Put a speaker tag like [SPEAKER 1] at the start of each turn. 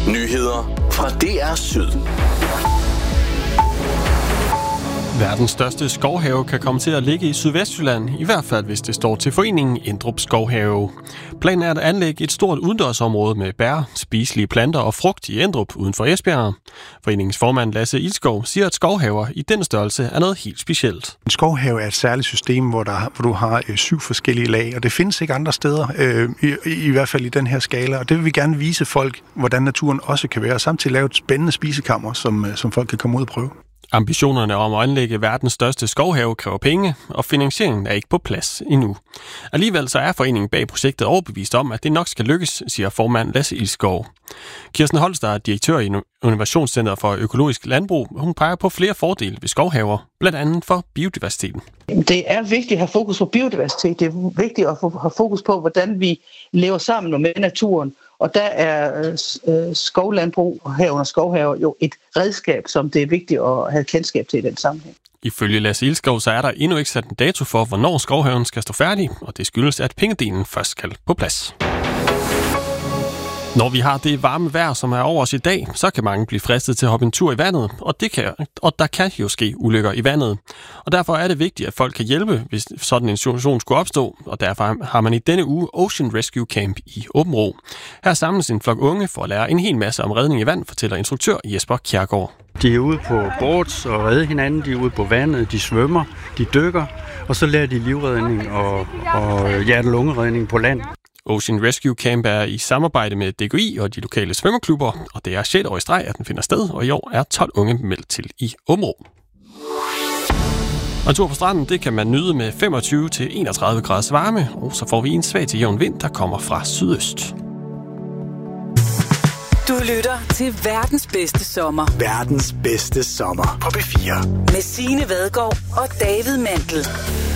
[SPEAKER 1] Nyheder fra DR Syd.
[SPEAKER 2] Verdens største skovhave kan komme til at ligge i Sydvestjylland, i hvert fald hvis det står til foreningen Endrup Skovhave. Planen er at anlægge et stort udendørsområde med bær, spiselige planter og frugt i Endrup uden for Esbjerg. Foreningens formand Lasse Ilskov siger, at skovhaver i den størrelse er noget helt specielt.
[SPEAKER 3] En skovhave er et særligt system, hvor du har 7 forskellige lag, og det findes ikke andre steder, i hvert fald i den her skala. Og det vil vi gerne vise folk, hvordan naturen også kan være, og samtidig lave et spændende spisekammer, som folk kan komme ud og prøve.
[SPEAKER 2] Ambitionerne om at anlægge verdens største skovhave kræver penge, og finansieringen er ikke på plads endnu. Alligevel så er foreningen bag projektet overbevist om, at det nok skal lykkes, siger formand Lasse Ilskov. Kirsten Holst, der er direktør i Innovationscentret for Økologisk Landbrug, hun peger på flere fordele ved skovhaver, blandt andet for biodiversiteten.
[SPEAKER 4] Det er vigtigt at have fokus på biodiversitet. Det er vigtigt at have fokus på, hvordan vi lever sammen med naturen. Og der er skovlandbrug og herunder skovhaver jo et redskab, som det er vigtigt at have kendskab til i den sammenhæng.
[SPEAKER 2] Ifølge Lasse Ilskov, så er der endnu ikke sat en dato for, hvornår skovhaven skal stå færdig, og det skyldes, at pengedelen først skal på plads. Når vi har det varme vejr, som er over os i dag, så kan mange blive fristet til at hoppe en tur i vandet, og der kan jo ske ulykker i vandet. Og derfor er det vigtigt, at folk kan hjælpe, hvis sådan en situation skulle opstå, og derfor har man i denne uge Ocean Rescue Camp i Aabenraa. Her samles en flok unge for at lære en hel masse om redning i vand, fortæller instruktør Jesper Kjærgaard.
[SPEAKER 5] De er ude på boards og redde hinanden, de er ude på vandet, de svømmer, de dykker, og så lærer de livredning og hjerte-lungeredning på land.
[SPEAKER 2] Ocean Rescue Camp er i samarbejde med DGI og de lokale svømmeklubber, og det er 6. år i streg, at den finder sted, og i år er 12 unge meldt til i Aabenraa. Og en tur på stranden, det kan man nyde med 25-31 graders varme, og så får vi en svag til jævn vind, der kommer fra sydøst.
[SPEAKER 6] Du lytter til verdens bedste sommer.
[SPEAKER 1] Verdens bedste sommer på P4.
[SPEAKER 6] Med Signe Vadgaard og David Mandel.